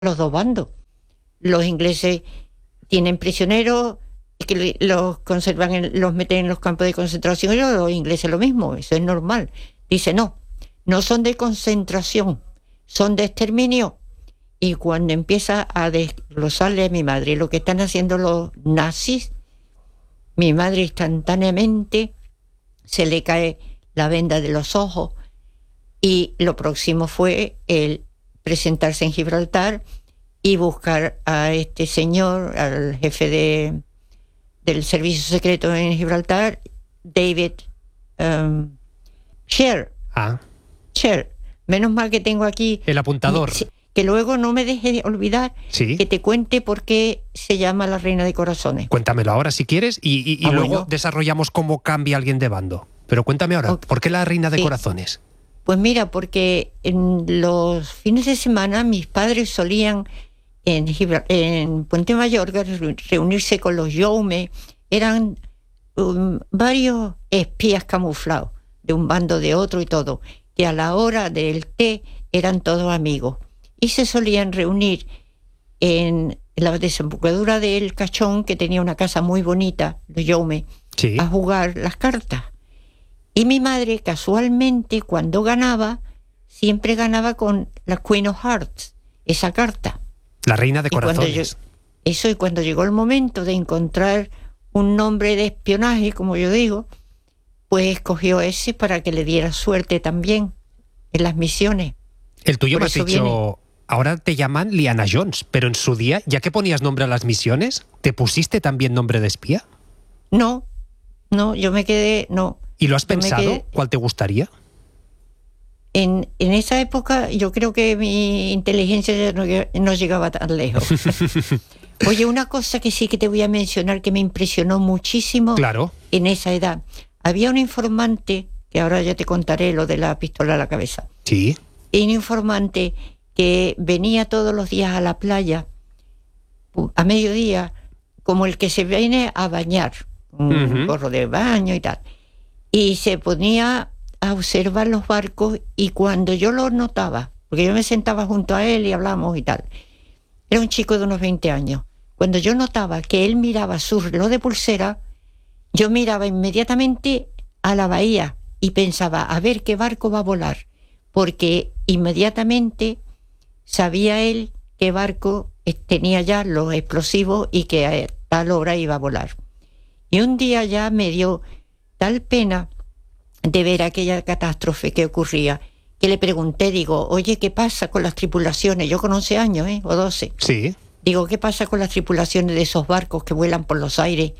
los dos bandos. Los ingleses tienen prisioneros que los conservan, los meten en los campos de concentración, y los ingleses lo mismo, eso es normal. Dice, no son de concentración, son de exterminio. Y cuando empieza a desglosarle a mi madre lo que están haciendo los nazis, mi madre instantáneamente se le cae la venda de los ojos, y lo próximo fue el presentarse en Gibraltar y buscar a este señor, al jefe del servicio secreto en Gibraltar, David Sher. Sher. Menos mal que tengo aquí el apuntador. Que luego no me deje de olvidar, ¿sí?, que te cuente por qué se llama la Reina de Corazones. Cuéntamelo ahora si quieres y luego bueno, desarrollamos cómo cambia alguien de bando. Pero cuéntame ahora, ¿por qué la Reina de Corazones? Pues mira, porque en los fines de semana mis padres solían en Puente Mayorga reunirse con los Youme. Eran varios espías camuflados de un bando, de otro y todo, que a la hora del té eran todos amigos. Y se solían reunir en la desembocadura del Cachón, que tenía una casa muy bonita, los Youme, sí, a jugar las cartas. Y mi madre, casualmente, cuando ganaba, siempre ganaba con la Queen of Hearts, esa carta. La Reina de Corazones. Y cuando llegó el momento de encontrar un nombre de espionaje, como yo digo, pues escogió ese para que le diera suerte también en las misiones. El tuyo me has dicho, viene. Ahora te llaman Liana Jones, pero en su día, ya que ponías nombre a las misiones, ¿te pusiste también nombre de espía? No, yo me quedé, no. ¿Y lo has pensado? ¿Cuál te gustaría? En esa época yo creo que mi inteligencia ya no llegaba tan lejos. Oye, una cosa que sí que te voy a mencionar que me impresionó muchísimo, claro, en esa edad. Había un informante, que ahora ya te contaré lo de la pistola a la cabeza. Sí. Y un informante que venía todos los días a la playa a mediodía, como el que se viene a bañar, un gorro de baño y tal. Y se ponía a observar los barcos, y cuando yo lo notaba, porque yo me sentaba junto a él y hablamos y tal, era un chico de unos 20 años, cuando yo notaba que él miraba su reloj de pulsera, yo miraba inmediatamente a la bahía y pensaba, a ver qué barco va a volar, porque inmediatamente sabía él qué barco tenía ya los explosivos y que a tal hora iba a volar. Y un día ya me dio tal pena de ver aquella catástrofe que ocurría, que le pregunté, digo, oye, ¿qué pasa con las tripulaciones? Yo con 11 años, o 12. Sí. Digo, ¿qué pasa con las tripulaciones de esos barcos que vuelan por los aires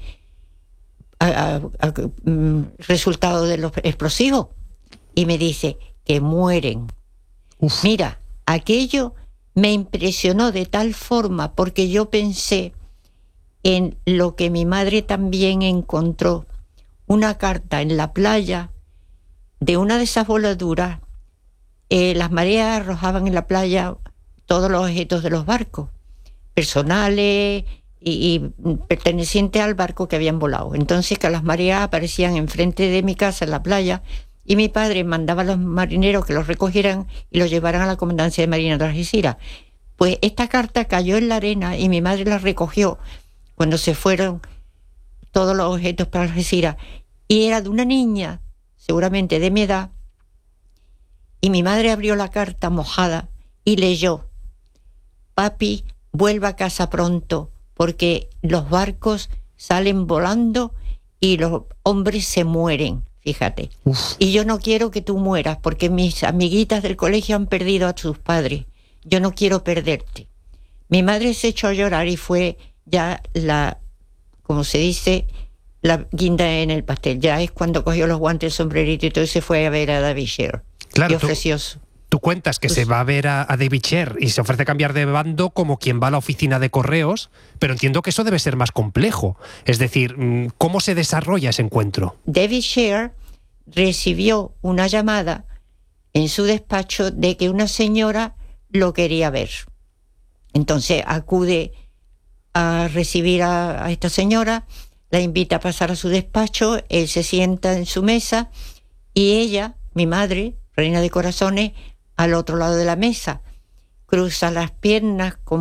resultado de los explosivos? Y me dice que mueren. Uf. Mira, aquello me impresionó de tal forma, porque yo pensé en lo que mi madre también encontró, una carta en la playa de una de esas voladuras. Las mareas arrojaban en la playa todos los objetos de los barcos, personales y pertenecientes al barco que habían volado. Entonces, que las mareas aparecían enfrente de mi casa en la playa, y mi padre mandaba a los marineros que los recogieran y los llevaran a la comandancia de Marina de Algeciras. Pues esta carta cayó en la arena y mi madre la recogió cuando se fueron todos los objetos para Algeciras, y era de una niña, seguramente de mi edad, y mi madre abrió la carta mojada y leyó: papi, vuelva a casa pronto, porque los barcos salen volando y los hombres se mueren, fíjate. Uf. Y yo no quiero que tú mueras, porque mis amiguitas del colegio han perdido a sus padres. Yo no quiero perderte. Mi madre se echó a llorar y fue ya como se dice, la guinda en el pastel. Ya es cuando cogió los guantes, el sombrerito y todo, y se fue a ver a David Sher. Claro, y ofreció tú cuentas que se va a ver a David Sher y se ofrece cambiar de bando como quien va a la oficina de correos, pero entiendo que eso debe ser más complejo. Es decir, ¿cómo se desarrolla ese encuentro? David Sher recibió una llamada en su despacho de que una señora lo quería ver. Entonces acude a recibir a esta señora, la invita a pasar a su despacho, él se sienta en su mesa y ella, mi madre, Reina de Corazones, al otro lado de la mesa. cruza las piernas